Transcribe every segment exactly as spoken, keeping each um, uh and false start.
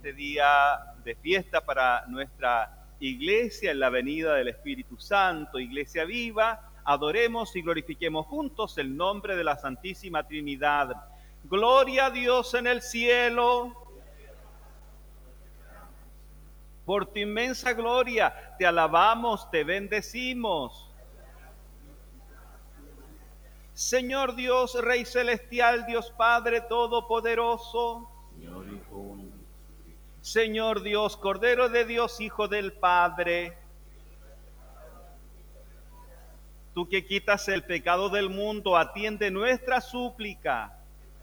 este día de fiesta para nuestra iglesia en la venida del Espíritu Santo, Iglesia viva, adoremos y glorifiquemos juntos el nombre de la Santísima Trinidad. Gloria a Dios en el cielo. Por tu inmensa gloria te alabamos, te bendecimos. Señor Dios, Rey celestial, Dios Padre todopoderoso. Señor Hijo, Señor Dios, Cordero de Dios, Hijo del Padre. Tú que quitas el pecado del mundo, atiende nuestra súplica.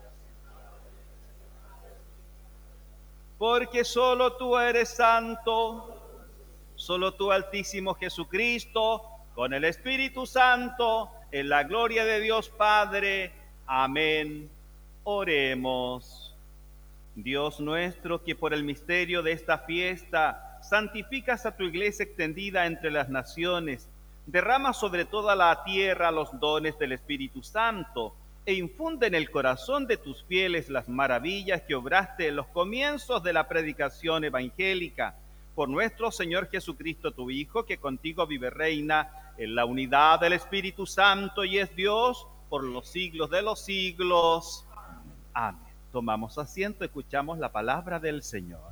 Porque solo tú eres santo, solo tú, Altísimo Jesucristo, con el Espíritu Santo, en la gloria de Dios Padre. Amén. Oremos. Dios nuestro, que por el misterio de esta fiesta santificas a tu iglesia extendida entre las naciones, derrama sobre toda la tierra los dones del Espíritu Santo e infunde en el corazón de tus fieles las maravillas que obraste en los comienzos de la predicación evangélica. Por nuestro Señor Jesucristo, tu Hijo, que contigo vive reina en la unidad del Espíritu Santo y es Dios por los siglos de los siglos. Amén. Tomamos asiento, escuchamos la palabra del Señor.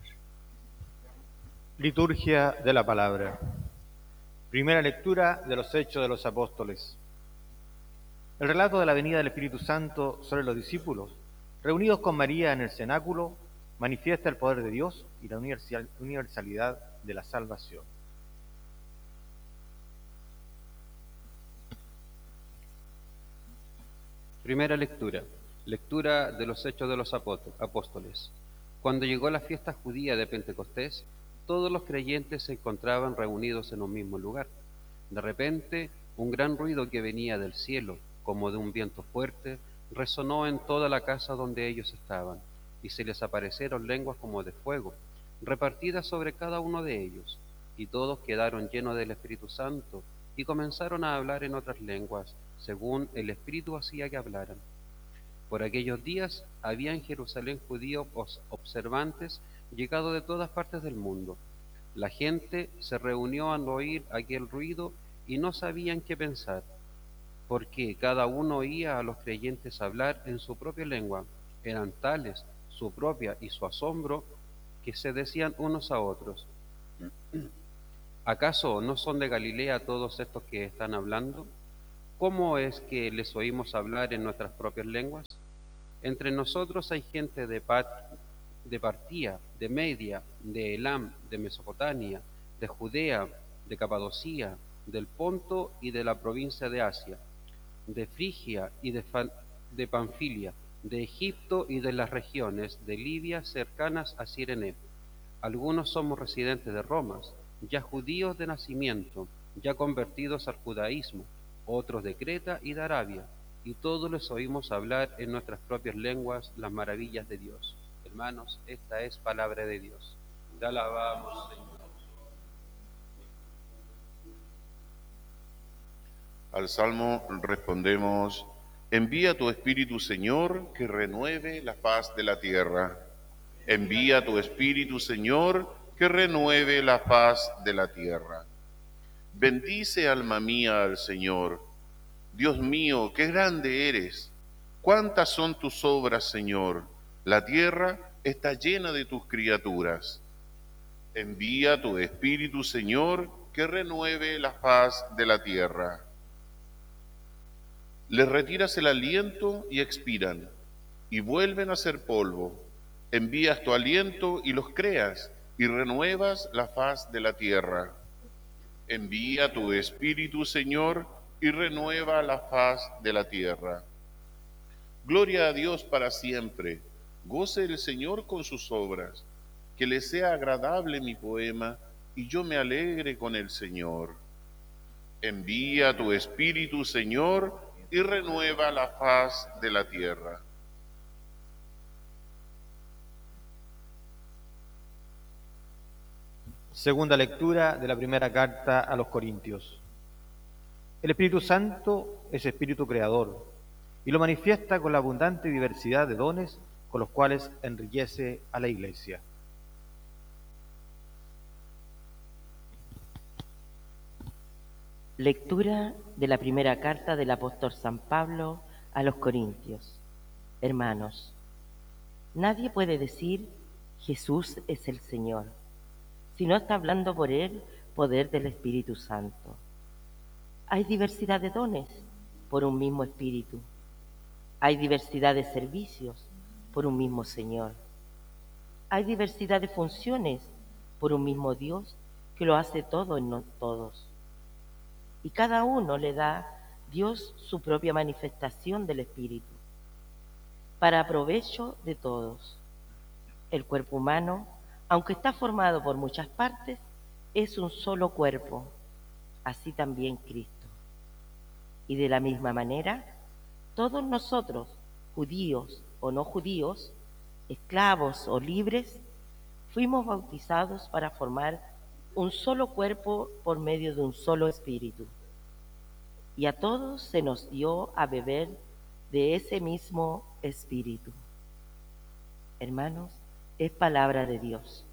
Liturgia de la Palabra. Primera lectura de los Hechos de los Apóstoles. El relato de la venida del Espíritu Santo sobre los discípulos, reunidos con María en el cenáculo, manifiesta el poder de Dios y la universalidad de la salvación. Primera lectura. Lectura de los Hechos de los Apóstoles. Cuando llegó la fiesta judía de Pentecostés, todos los creyentes se encontraban reunidos en un mismo lugar. De repente, un gran ruido que venía del cielo, como de un viento fuerte, resonó en toda la casa donde ellos estaban, y se les aparecieron lenguas como de fuego, repartidas sobre cada uno de ellos, y todos quedaron llenos del Espíritu Santo, y comenzaron a hablar en otras lenguas, según el Espíritu hacía que hablaran. Por aquellos días había en Jerusalén judíos observantes llegados de todas partes del mundo. La gente se reunió al oír aquel ruido y no sabían qué pensar, porque cada uno oía a los creyentes hablar en su propia lengua. Eran tales su propia y su asombro que se decían unos a otros: ¿acaso no son de Galilea todos estos que están hablando? ¿Cómo es que les oímos hablar en nuestras propias lenguas? Entre nosotros hay gente de, Pat, de Partía, de Media, de Elam, de Mesopotamia, de Judea, de Capadocia, del Ponto y de la provincia de Asia, de Frigia y de, Fan, de Panfilia, de Egipto y de las regiones de Libia cercanas a Cirene. Algunos somos residentes de Roma, ya judíos de nacimiento, ya convertidos al judaísmo, otros de Creta y de Arabia, y todos les oímos hablar en nuestras propias lenguas las maravillas de Dios. Hermanos, esta es palabra de Dios. Te alabamos, Señor. Al Salmo respondemos: envía tu Espíritu, Señor, que renueve la faz de la tierra. Envía tu Espíritu, Señor, que renueve la faz de la tierra. Bendice, alma mía, al Señor. Dios mío, qué grande eres. Cuántas son tus obras, Señor. La tierra está llena de tus criaturas. Envía tu Espíritu, Señor, que renueve la faz de la tierra. Les retiras el aliento y expiran, y vuelven a ser polvo. Envías tu aliento y los creas, y renuevas la faz de la tierra. Envía tu Espíritu, Señor, y renueva la faz de la tierra. Gloria a Dios para siempre. Goce el Señor con sus obras. Que le sea agradable mi poema, y yo me alegre con el Señor. Envía tu Espíritu, Señor, y renueva la faz de la tierra. Segunda lectura de la primera carta a los Corintios. El Espíritu Santo es Espíritu Creador y lo manifiesta con la abundante diversidad de dones con los cuales enriquece a la Iglesia. Lectura de la primera carta del apóstol San Pablo a los Corintios. Hermanos, nadie puede decir Jesús es el Señor, si no está hablando por el poder del Espíritu Santo. Hay diversidad de dones por un mismo Espíritu. Hay diversidad de servicios por un mismo Señor. Hay diversidad de funciones por un mismo Dios que lo hace todo en todos. Y cada uno le da Dios su propia manifestación del Espíritu, para provecho de todos. El cuerpo humano, aunque está formado por muchas partes, es un solo cuerpo, así también Cristo. Y de la misma manera, todos nosotros, judíos o no judíos, esclavos o libres, fuimos bautizados para formar un solo cuerpo por medio de un solo espíritu. Y a todos se nos dio a beber de ese mismo espíritu. Hermanos, es palabra de Dios.